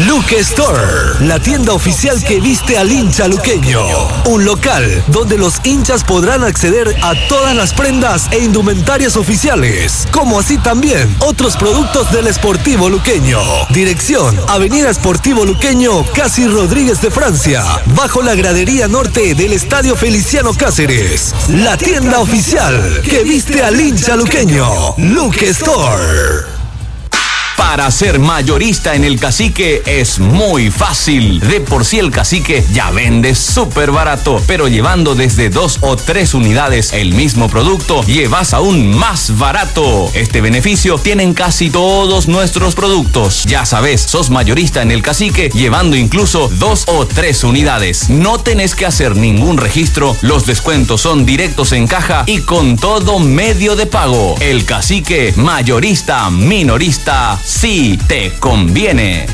Luque Store, la tienda oficial que viste al hincha luqueño. Un local donde los hinchas podrán acceder a todas las prendas e indumentarias oficiales, como así también otros productos del Sportivo Luqueño. Dirección: Avenida Sportivo Luqueño, Casi Rodríguez de Francia, bajo la gradería norte del Estadio Feliciano Cáceres. La tienda oficial que viste al hincha luqueño. Luque Store. Para ser mayorista en el Cacique es muy fácil. De por sí el Cacique ya vende súper barato, pero llevando desde 2 o 3 unidades el mismo producto, llevas aún más barato. Este beneficio tienen casi todos nuestros productos. Ya sabes, sos mayorista en el Cacique llevando incluso 2 o 3 unidades. No tenés que hacer ningún registro, los descuentos son directos en caja y con todo medio de pago. El Cacique, mayorista, minorista, sí te conviene.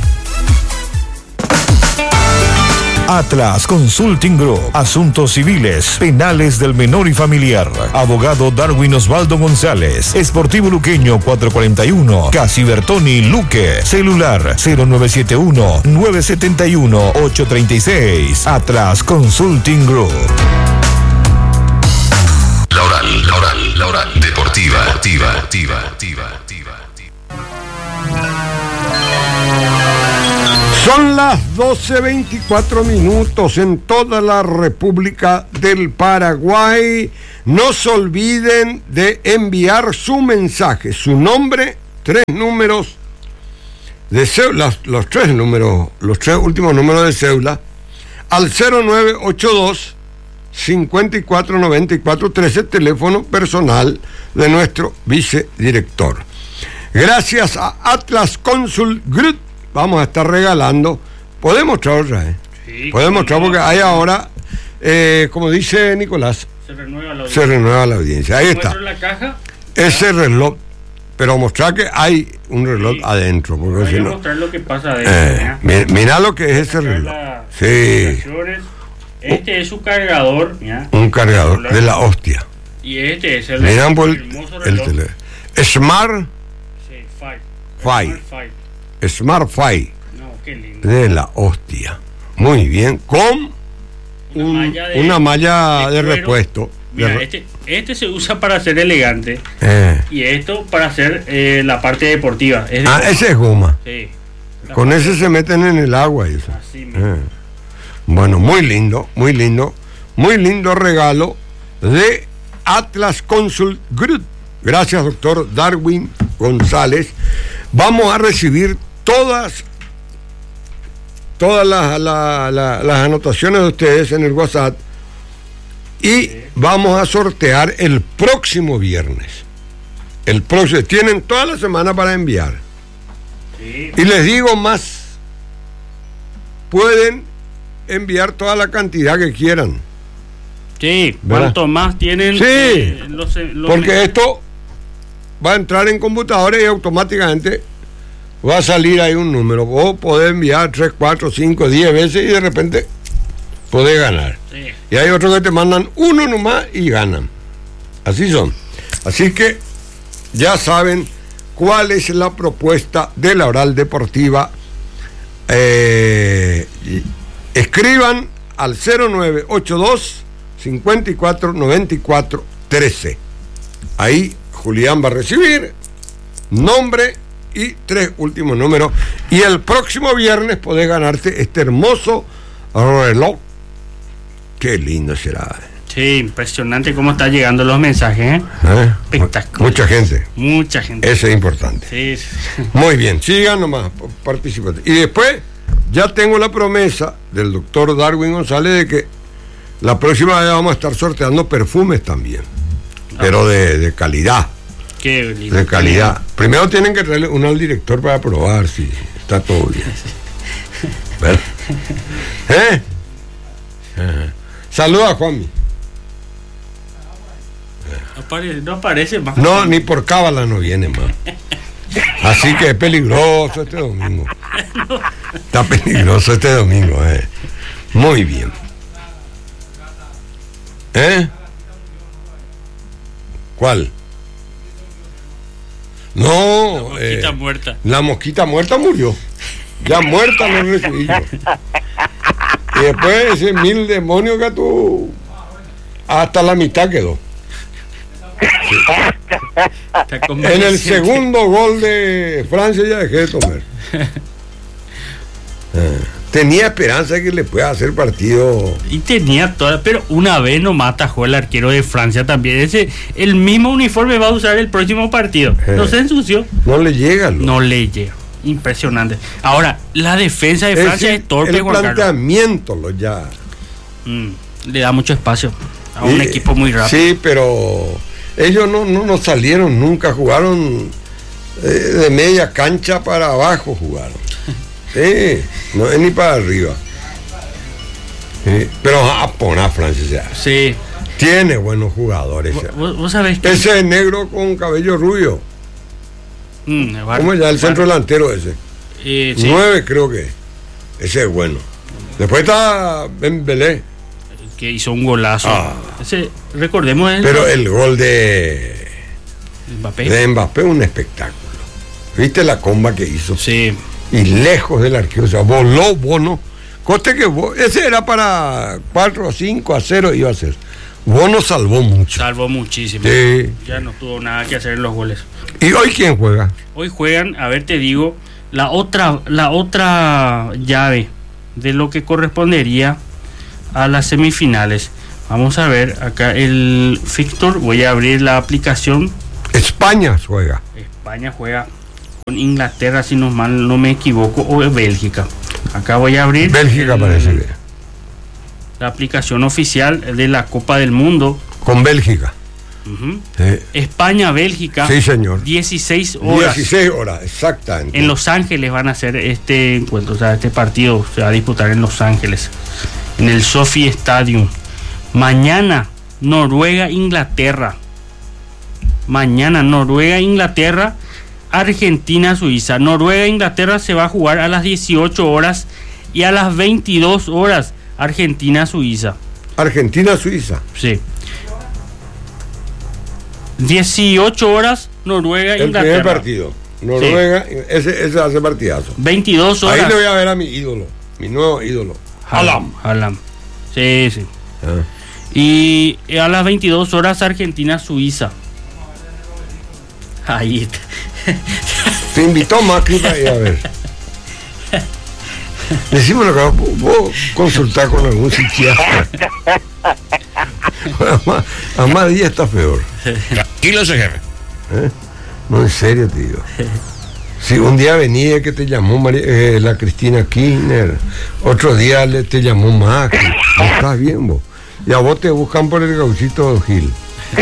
Atlas Consulting Group. Asuntos civiles, penales del menor y familiar. Abogado Darwin Osvaldo González. Sportivo Luqueño 441. Casi Bertoni Luque. Celular 0971-971-836. Atlas Consulting Group. La oral deportiva. Son las 12:24 en toda la República del Paraguay. No se olviden de enviar su mensaje, su nombre, 3 números de cédula, los tres últimos números de cédula, al 0982 549413, teléfono personal de nuestro vicedirector. Gracias a Atlas Consult Group vamos a estar regalando. Podemos mostrar otra vez. Sí, podemos mostrar porque hay ahora, como dice Nicolás, se renueva la audiencia. Ahí está. La caja. Ese reloj, pero mostrar que hay un reloj adentro. Porque si no, mostrar lo que pasa adentro. Mira lo que es ese reloj. Sí. Este es su cargador. Un cargador de la hostia. Y este es el hermoso reloj. Smart Fi. No, qué lindo. De la hostia. Muy bien. Con una malla de repuesto. Mira, este se usa para ser elegante. Y esto para hacer la parte deportiva. Ese es goma. Sí. Con ese se meten en el agua y eso. Así mismo. Bueno, muy lindo regalo de Atlas Consult Group. Gracias, doctor Darwin González. Vamos a recibir todas las anotaciones de ustedes en el WhatsApp y vamos a sortear el próximo viernes. Tienen toda la semana para enviar. Sí. Y les digo más, pueden enviar toda la cantidad que quieran. Sí, cuanto más tienen. Sí, porque esto va a entrar en computadores y automáticamente va a salir ahí un número. Vos podés enviar 3, 4, 5, 10 veces y de repente podés ganar. Sí. Y hay otros que te mandan uno nomás y ganan. Así son. Así que ya saben cuál es la propuesta de la oral deportiva. Escriban al 0982 549413. Ahí Julián va a recibir nombre y 3 últimos números. Y el próximo viernes podés ganarte este hermoso reloj. Qué lindo será. Sí, impresionante cómo están llegando los mensajes. Espectacular. Mucha gente. Eso es importante. Sí. Muy bien, sigan nomás, participen. Y después ya tengo la promesa del doctor Darwin González de que la próxima vez vamos a estar sorteando perfumes también, pero de calidad. Qué lindo. De calidad. Primero tienen que traerle uno al director para probar si está todo bien. ¿Verdad? Saluda a Juanmi. No aparece más. No, ni por cábala no viene más. Así que es peligroso este domingo. Está peligroso este domingo. Muy bien. ¿Cuál? No. La mosquita muerta. La mosquita muerta murió. Ya muerta lo recibí yo. Y después ese 1000 demonios que tú hasta la mitad quedó. En el segundo gol de Francia ya dejé de tomar. Tenía esperanza de que le pueda hacer partido. Y tenía toda, pero una vez nomás atajó el arquero de Francia también. El mismo uniforme va a usar el próximo partido. No se ensució. No le llega. No le llega. Impresionante. Ahora, la defensa de Francia es torpe, el planteamiento lo ya. Le da mucho espacio a un equipo muy rápido. Sí, pero ellos no salieron nunca, jugaron de media cancha para abajo jugaron. Sí, no es ni para arriba. Sí, pero Japón, a Francia ya. Sí. Tiene buenos jugadores. ¿Vos sabés que ese es negro con cabello rubio? ¿Cómo ya el centro delantero ese? Sí. 9 creo que. Ese es bueno. Después está Dembélé, que hizo un golazo. Recordemos pero el gol de Mbappé. Mbappé un espectáculo. ¿Viste la comba que hizo? Sí. Y lejos del arquero, o sea, voló Bono. Coste que ese era para 4-5-0 iba a ser. Bono salvó mucho. Salvó muchísimo. Sí. Ya no tuvo nada que hacer en los goles. ¿Y hoy quién juega? Hoy juegan, a ver, te digo, la otra llave de lo que correspondería a las semifinales. Vamos a ver acá el fixture. Voy a abrir la aplicación. España juega. España juega con Inglaterra, si no me equivoco, o Bélgica. Acá voy a abrir. Bélgica parece que. La aplicación oficial de la Copa del Mundo. Con Bélgica. España, Bélgica. Sí, señor. 16 horas. 16 horas, exactamente. En Los Ángeles van a hacer este encuentro, o sea, este partido se va a disputar en Los Ángeles, en el Sophie Stadium. Mañana, Noruega, Inglaterra. Mañana, Noruega, Inglaterra, Argentina, Suiza. Noruega, Inglaterra se va a jugar a las 18 horas y a las 22 horas, Argentina, Suiza. Argentina, Suiza. Sí. 18 horas, Noruega, Inglaterra. El primer partido. Noruega, sí. ese hace partidazo. 22 horas. Ahí le voy a ver a mi ídolo, mi nuevo ídolo. Haaland. Sí. Y a las 22 horas, Argentina, Suiza. Ahí está. Te invitó Macri para ir a ver. Decimos lo que vos consultar con algún psiquiatra. A más día está peor. Tranquilo ese jefe. No, en serio, tío. Si un día venía que te llamó la Cristina Kirchner, otro día te llamó Macri. No estás bien vos. Y a vos te buscan por el Gauchito Gil.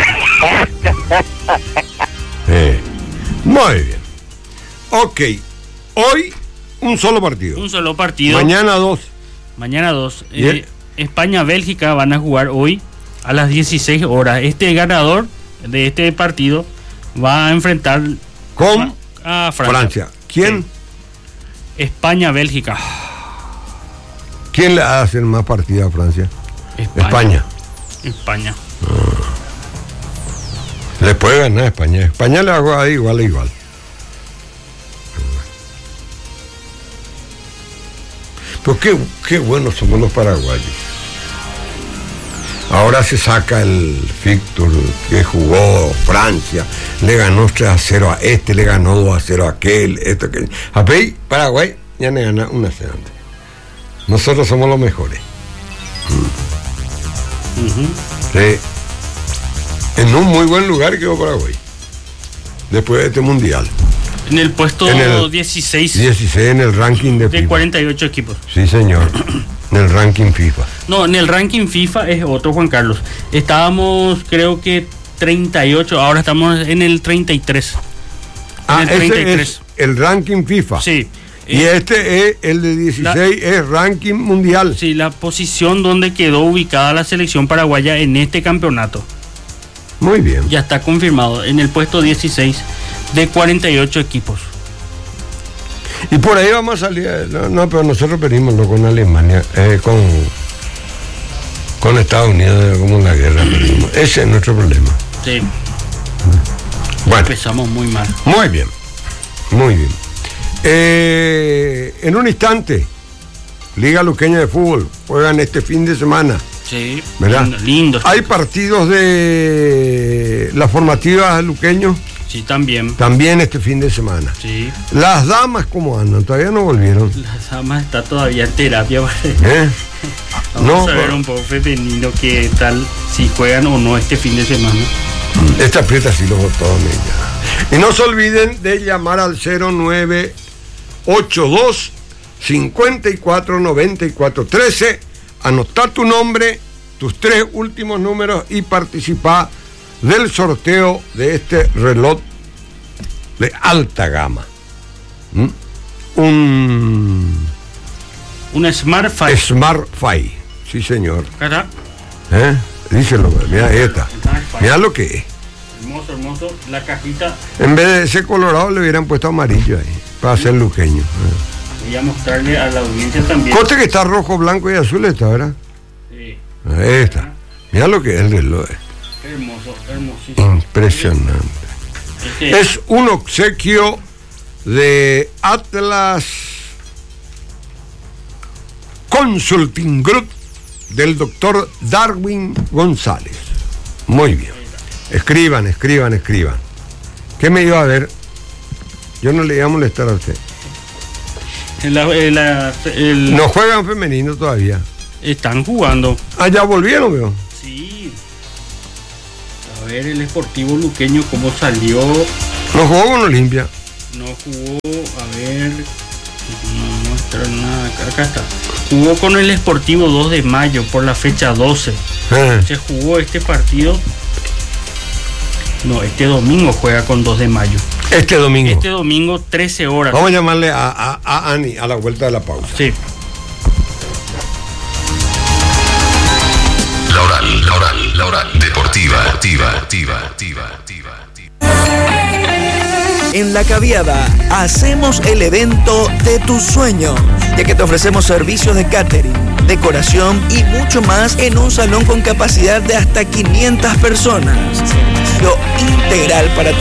Muy bien. Ok. Hoy un solo partido. Mañana dos. España-Bélgica van a jugar hoy a las 16 horas. Este ganador de este partido va a enfrentar con a Francia. ¿Quién? Sí. España-Bélgica. ¿Quién le hace más partida a Francia? España. Le puede ganar a España. España le hago ahí igual a igual. Pero qué buenos somos los paraguayos. Ahora se saca el fixture que jugó Francia, le ganó 3-0 a este, le ganó 2-0 a aquel, esto que. A Paraguay ya le gana 1-0. Nosotros somos los mejores. Sí. En un muy buen lugar quedó Paraguay después de este mundial. En el puesto 16 en el ranking de FIFA. 48 equipos. Sí, señor. En el ranking FIFA. No, en el ranking FIFA es otro, Juan Carlos. Estábamos, creo que 38, ahora estamos en el 33. El 33. Es el ranking FIFA. Sí. Y este es el de 16, es ranking mundial. Sí, la posición donde quedó ubicada la selección paraguaya en este campeonato. Muy bien. Ya está confirmado, en el puesto 16 de 48 equipos. Y por ahí vamos a salir. No, pero nosotros perdimos con Alemania, con Estados Unidos, como la guerra perdimos. Ese es nuestro problema. Sí. Bueno. Empezamos muy mal. Muy bien. En un instante, Liga Luqueña de Fútbol, juegan este fin de semana. Sí, ¿Verdad? Lindo. Hay partidos de las formativas luqueños. Sí, también. También este fin de semana. Sí. Las damas, ¿cómo andan? Todavía no volvieron. Las damas está todavía en terapia. No, Vamos a ver un poco femenino qué tal, si juegan o no este fin de semana. Esta aprieta sí los botones ya. Y no se olviden de llamar al 0982 54 94 13, anotar tu nombre, tus 3 últimos números y participar del sorteo de este reloj de alta gama. Un Smartphone. Smartphone, sí señor. Cara. Díselo, mira esta. Mira lo que es. Hermoso, hermoso. La cajita. En vez de ese colorado le hubieran puesto amarillo ahí, para ser luqueño. Voy a mostrarle a la audiencia también. Coste que está rojo, blanco y azul esta, ¿verdad? Sí. Ahí está. Mira lo que es el reloj. Hermoso, hermosísimo. Impresionante. Es un obsequio de Atlas Consulting Group del doctor Darwin González. Muy bien. Escriban. ¿Qué me iba a ver? Yo no le iba a molestar a usted. No juegan femenino todavía. Están jugando. Ah, ya volvieron, veo. Sí. A ver el Sportivo Luqueño cómo salió. No jugó con Olimpia. No jugó, a ver. No muestra nada. Acá está. Jugó con el Sportivo 2 de mayo por la fecha 12. Se jugó este partido. No, este domingo juega con 2 de mayo. Este domingo 13 horas. Vamos a llamarle a Ani a la vuelta de la pausa. Sí. La Oral Deportiva. En La Caviada hacemos el evento de tus sueños, ya que te ofrecemos servicios de catering, decoración y mucho más en un salón con capacidad de hasta 500 personas. Servicio integral para tu